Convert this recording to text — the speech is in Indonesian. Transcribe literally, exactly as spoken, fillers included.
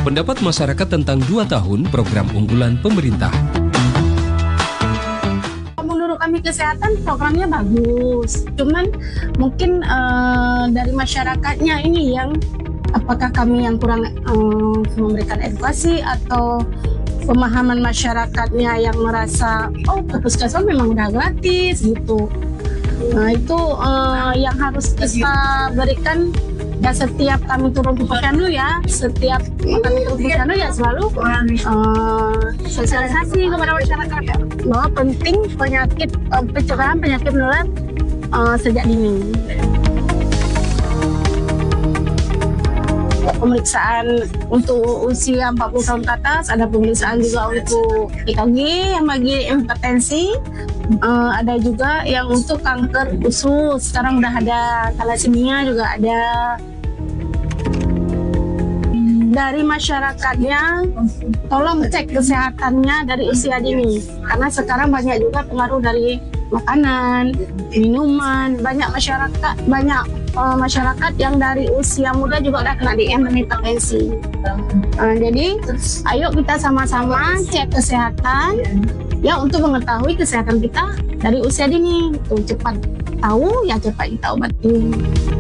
Pendapat masyarakat tentang dua tahun program unggulan pemerintah. Menurut kami kesehatan programnya bagus, cuman mungkin uh, dari masyarakatnya ini yang apakah kami yang kurang uh, memberikan edukasi atau pemahaman masyarakatnya yang merasa oh ke puskesmas memang udah gratis gitu. Nah itu uh, yang harus kita berikan. Ya setiap kami turun ke Posyandu ya, setiap kami turun ke Posyandu ya selalu uh, sosialisasi kepada masyarakat bahwa penting penyakit uh, pencegahan penyakit menular uh, sejak dini. Pemeriksaan untuk usia empat puluh tahun ke atas, ada pemeriksaan juga untuk E K G yang bagi hipertensi, uh, ada juga yang untuk kanker usus, sekarang udah ada, thalassemia juga ada. Dari masyarakatnya, tolong cek kesehatannya dari usia dini, karena sekarang banyak juga pengaruh dari makanan, minuman, banyak masyarakat banyak uh, masyarakat yang dari usia muda juga udah kena D M dan hipertensi. Uh, jadi, ayo kita sama-sama cek kesehatan, ya untuk mengetahui kesehatan kita dari usia dini. Tuh, cepat tahu ya cepat kita obati.